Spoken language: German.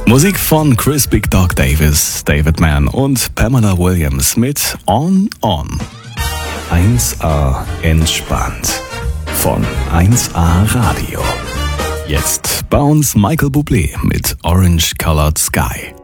Musik von Chris Big Dog Davis, David Mann und Pamela Williams mit On On. 1A entspannt von 1A Radio. Jetzt bei uns Michael Bublé mit Orange Colored Sky.